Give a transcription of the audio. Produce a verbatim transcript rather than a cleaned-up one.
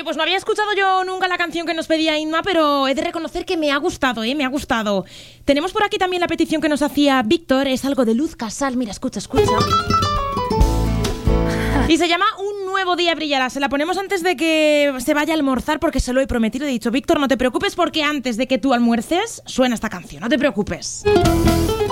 pues no había escuchado yo nunca la canción que nos pedía Inma, pero he de reconocer que me ha gustado, ¿eh? Me ha gustado. Tenemos por aquí también la petición que nos hacía Víctor, es algo de Luz Casal. Mira, escucha, escucha. Y se llama Un nuevo día brillará. Se la ponemos antes de que se vaya a almorzar porque se lo he prometido. He dicho, Víctor, no te preocupes porque antes de que tú almuerces suena esta canción. No te preocupes.